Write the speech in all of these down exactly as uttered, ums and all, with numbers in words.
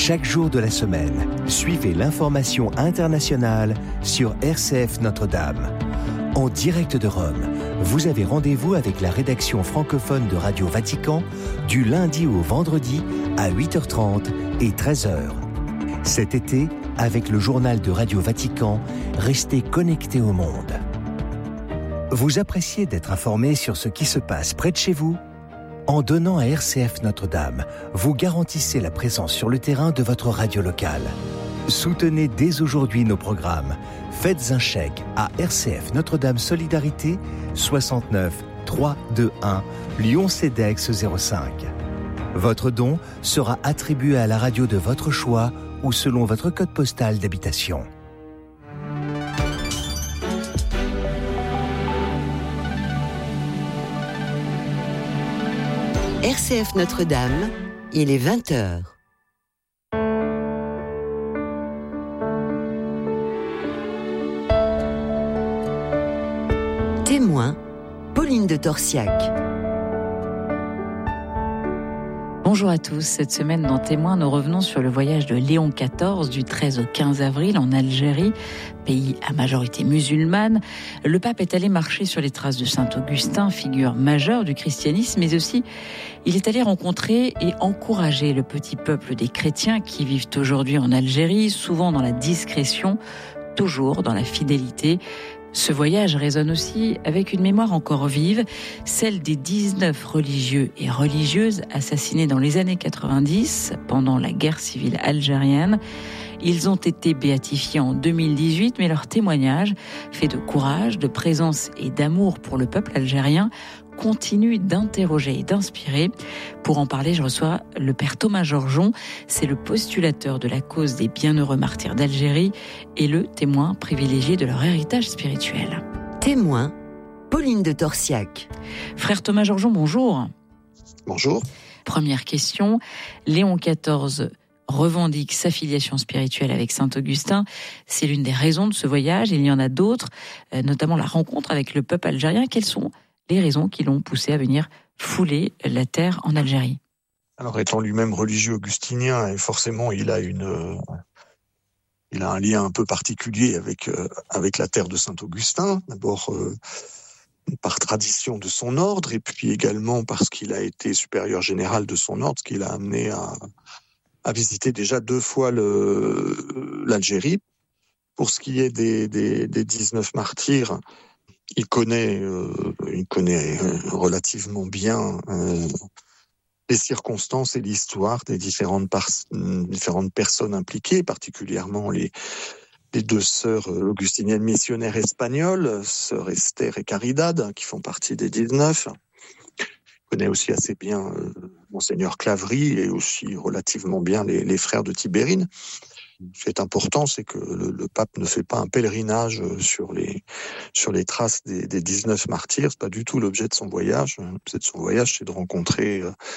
Chaque jour de la semaine, suivez l'information internationale sur R C F Notre-Dame. En direct de Rome, vous avez rendez-vous avec la rédaction francophone de Radio Vatican du lundi au vendredi à huit heures trente et treize heures. Cet été, avec le journal de Radio Vatican, restez connectés au monde. Vous appréciez d'être informé sur ce qui se passe près de chez vous ? En donnant à R C F Notre-Dame, vous garantissez la présence sur le terrain de votre radio locale. Soutenez dès aujourd'hui nos programmes. Faites un chèque à R C F Notre-Dame Solidarité soixante-neuf trois cent vingt-et-un Lyon-Cedex zéro cinq. Votre don sera attribué à la radio de votre choix ou selon votre code postal d'habitation. R C F Notre-Dame, il est vingt heures. Témoin, Pauline de Torsiac. Bonjour à tous. Cette semaine dans Témoin, nous revenons sur le voyage de Léon quatorze du treize au quinze avril en Algérie, pays à majorité musulmane. Le pape est allé marcher sur les traces de saint Augustin, figure majeure du christianisme, mais aussi il est allé rencontrer et encourager le petit peuple des chrétiens qui vivent aujourd'hui en Algérie, souvent dans la discrétion, toujours dans la fidélité. Ce voyage résonne aussi avec une mémoire encore vive, celle des dix-neuf religieux et religieuses assassinés dans les années quatre-vingt-dix pendant la guerre civile algérienne. Ils ont été béatifiés en deux mille dix-huit, mais leur témoignage, fait de courage, de présence et d'amour pour le peuple algérien, continue d'interroger et d'inspirer. Pour en parler, je reçois le père Thomas Georgeon. C'est le postulateur de la cause des bienheureux martyrs d'Algérie et le témoin privilégié de leur héritage spirituel. Témoin, Pauline de Torsiac. Frère Thomas Georgeon, bonjour. Bonjour. Première question. Léon quatorze revendique sa filiation spirituelle avec saint Augustin. C'est l'une des raisons de ce voyage. Il y en a d'autres, notamment la rencontre avec le peuple algérien. Quelles sont les raisons qui l'ont poussé à venir fouler la terre en Algérie? Alors, étant lui-même religieux augustinien, et forcément, il a une, euh, il a un lien un peu particulier avec euh, avec la terre de Saint-Augustin. D'abord euh, par tradition de son ordre, et puis également parce qu'il a été supérieur général de son ordre, ce qui l'a amené à à visiter déjà deux fois le l'Algérie. Pour ce qui est des des, des dix-neuf martyrs, Il connaît, euh, il connaît relativement bien euh, les circonstances et l'histoire des différentes, par- différentes personnes impliquées, particulièrement les, les deux sœurs augustiniennes missionnaires espagnoles, sœurs Esther et Caridad, qui font partie des dix-neuf. Il connaît aussi assez bien euh, Monseigneur Claverie et aussi relativement bien les, les frères de Tibérine. Ce qui est important, c'est que le, le pape ne fait pas un pèlerinage sur les sur les traces des, des dix-neuf martyrs. C'est pas du tout l'objet de son voyage. L'objet de son voyage, c'est de rencontrer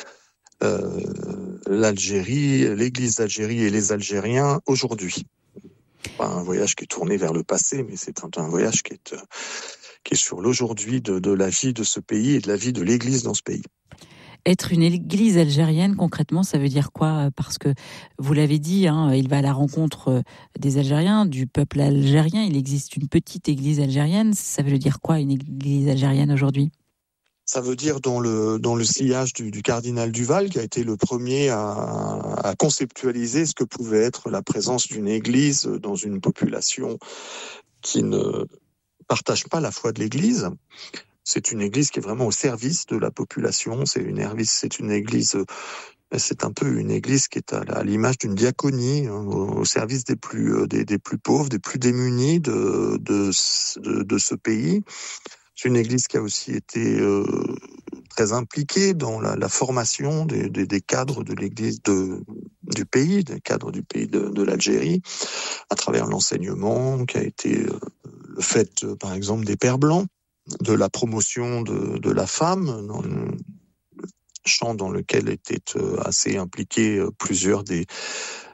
euh, l'Algérie, l'Église d'Algérie et les Algériens aujourd'hui. Pas un voyage qui est tourné vers le passé, mais c'est un, un voyage qui est qui est sur l'aujourd'hui de, de la vie de ce pays et de la vie de l'Église dans ce pays. Être une église algérienne, concrètement, ça veut dire quoi? Parce que, vous l'avez dit, hein, il va à la rencontre des Algériens, du peuple algérien. Il existe une petite église algérienne. Ça veut dire quoi, une église algérienne aujourd'hui? Ça veut dire dans le dans le sillage du, du cardinal Duval, qui a été le premier à, à conceptualiser ce que pouvait être la présence d'une église dans une population qui ne partage pas la foi de l'église. C'est une église qui est vraiment au service de la population. C'est une église, c'est une église, c'est un peu une église qui est à, à l'image d'une diaconie, hein, au, au service des plus des, des plus pauvres, des plus démunis de de de, de ce pays. C'est une église qui a aussi été euh, très impliquée dans la, la formation des, des, des cadres de l'église de du pays, des cadres du pays de, de l'Algérie, à travers l'enseignement qui a été euh, le fait, euh, par exemple, des Pères blancs, de la promotion de, de la femme, dans le champ dans lequel étaient assez impliqués plusieurs des,